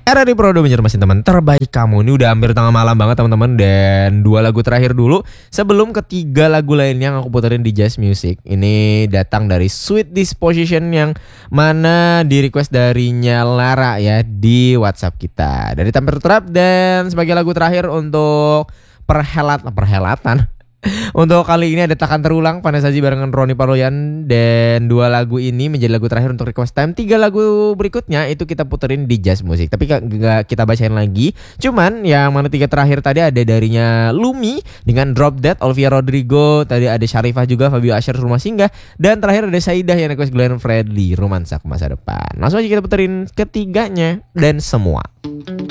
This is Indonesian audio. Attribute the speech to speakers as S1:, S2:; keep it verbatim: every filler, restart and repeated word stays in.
S1: R R I Pro udah menyermasin teman terbaik kamu. Ini udah hampir tengah malam banget teman-teman. Dan dua lagu terakhir dulu sebelum ketiga lagu lainnya yang aku puterin di Jazz Music. Ini datang dari Sweet Disposition yang mana di request darinya Lara ya di WhatsApp kita. Dari Tampir Trap. Dan sebagai lagu terakhir untuk perhelatan Perhelatan untuk kali ini ada Takkan Terulang Vanessa Hudgens barengan Ronnie Paloyan. Dan dua lagu ini menjadi lagu terakhir untuk request time. Tiga lagu berikutnya itu kita puterin di Jazz Music, tapi gak kita bacain lagi. Cuman yang mana tiga terakhir tadi ada darinya Lumi dengan Drop Dead, Olivia Rodrigo. Tadi ada Syarifah juga, Fabio Asher, Rumah Singgah. Dan terakhir ada Saidah yang request Glenn Fredly, Romansa ke Masa Depan. Langsung aja kita puterin ketiganya dan semua.